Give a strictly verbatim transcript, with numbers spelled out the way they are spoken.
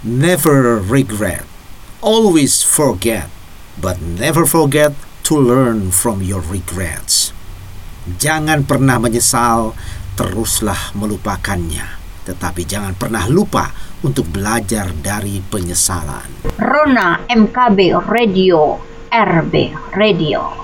Never regret, always forget, but never forget to learn from your regrets. Jangan pernah menyesal, teruslah melupakannya. Tetapi jangan pernah lupa untuk belajar dari penyesalan. Rona M K B Radio, R B Radio.